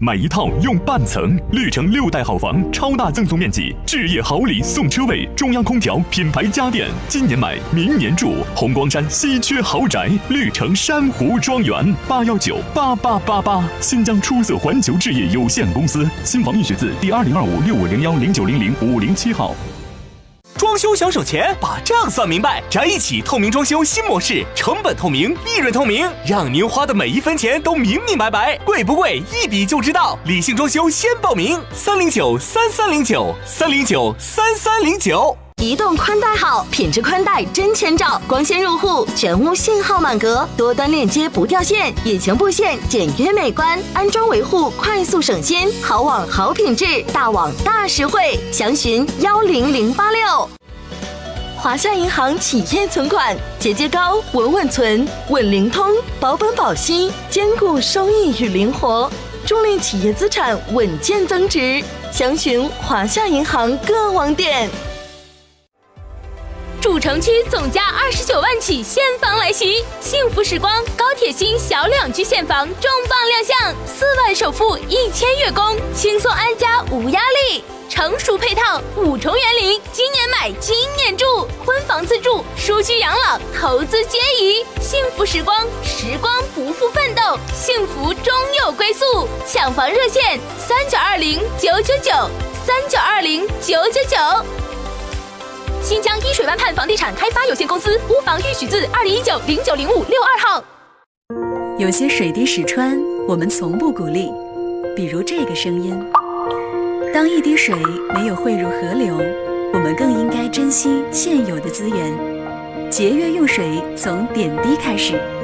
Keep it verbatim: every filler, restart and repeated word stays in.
买一套用半层，绿城六代好房，超大赠送面积，置业好礼送车位，中央空调，品牌家电，今年买，明年住。红光山稀缺豪宅，绿城珊瑚庄园，八幺九八八八八。新疆出色环球置业有限公司，新房易学字第二零二五六五零幺零九零零五零七号。 装修想省钱，把账算明白。宅一起透明装修新模式，成本透明，利润透明，让您花的每一分钱都明明白白。贵不贵，一比就知道。理性装修先报名：三零九三三零九三零九三三零九。 移动宽带好，品质宽带真千兆，光纤入户，全屋信号满格，多端链接不掉线，隐形布线简约美观，安装维护快速省心，好网好品质，大网大实惠，详询幺零零八六。华夏银行企业存款节节高，稳稳存，稳灵通，保本保息，兼顾收益与灵活，助力企业资产稳健增值。详询华夏银行各网点。 主城区总价二十九万起现房来袭，幸福时光高铁新小两居现房重磅亮相，四万首付，一千月供，轻松安家无压力，成熟配套，五重园林，今年买今年住，婚房自住，舒居养老，投资皆宜。幸福时光，时光不负奋斗，幸福终有归宿。抢房热线：三九二零九九九，三九二零九九九。新疆依水湾畔房地产开发有限公司屋房预许字二零一九零九零五六二号。 有些水滴石穿，我们从不鼓励，比如这个声音。当一滴水没有汇入河流，我们更应该珍惜现有的资源，节约用水从点滴开始。